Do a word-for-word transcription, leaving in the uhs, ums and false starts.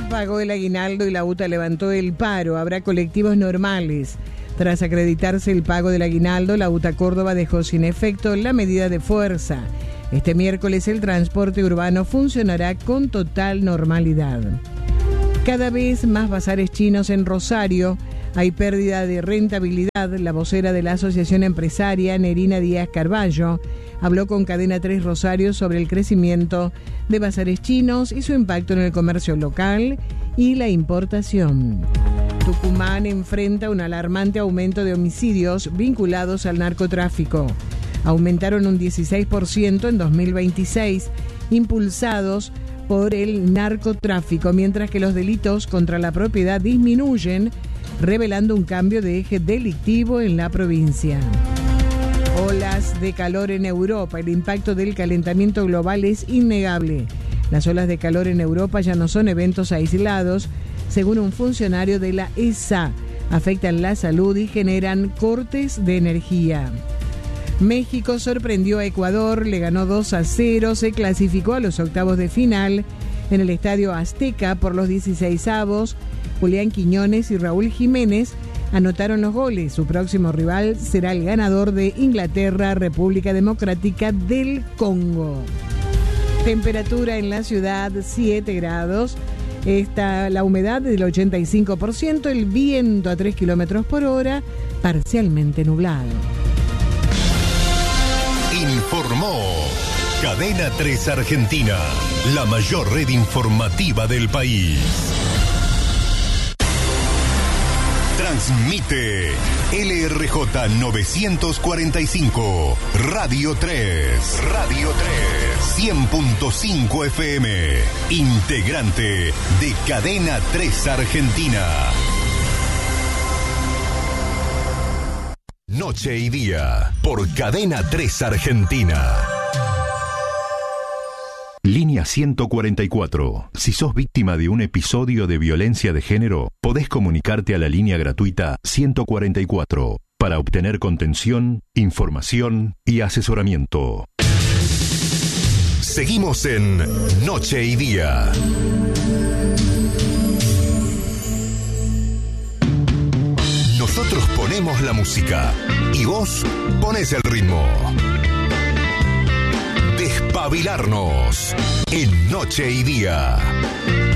pagó el aguinaldo y la U T A levantó el paro. Habrá colectivos normales. Tras acreditarse el pago del aguinaldo, la U T A Córdoba dejó sin efecto la medida de fuerza. Este miércoles el transporte urbano funcionará con total normalidad. Cada vez más bazares chinos en Rosario. Hay pérdida de rentabilidad. La vocera de la Asociación Empresaria, Nerina Díaz Carballo, habló con Cadena tres Rosario sobre el crecimiento de bazares chinos y su impacto en el comercio local y la importación. Tucumán enfrenta un alarmante aumento de homicidios vinculados al narcotráfico. Aumentaron un dieciséis por ciento en dos mil veintiséis, impulsados por el narcotráfico, mientras que los delitos contra la propiedad disminuyen, revelando un cambio de eje delictivo en la provincia. Olas de calor en Europa. El impacto del calentamiento global es innegable. Las olas de calor en Europa ya no son eventos aislados, según un funcionario de la E S A. Afectan la salud y generan cortes de energía. México sorprendió a Ecuador, le ganó dos a cero, se clasificó a los octavos de final en el Estadio Azteca por los dieciseisavos. Julián Quiñones y Raúl Jiménez anotaron los goles. Su próximo rival será el ganador de Inglaterra, República Democrática del Congo. Temperatura en la ciudad, siete grados. Está la humedad del ochenta y cinco por ciento, el viento a tres kilómetros por hora, parcialmente nublado. Informó Cadena tres Argentina, la mayor red informativa del país. Transmite L R J novecientos cuarenta y cinco, Radio tres, Radio tres, cien punto cinco F M, integrante de Cadena tres Argentina. Noche y día, por Cadena tres Argentina. Línea ciento cuarenta y cuatro. Si sos víctima de un episodio de violencia de género, podés comunicarte a la línea gratuita ciento cuarenta y cuatro para obtener contención, información y asesoramiento. Seguimos en Noche y Día. Nosotros ponemos la música y vos pones el ritmo. Despabilarnos en Noche y Día.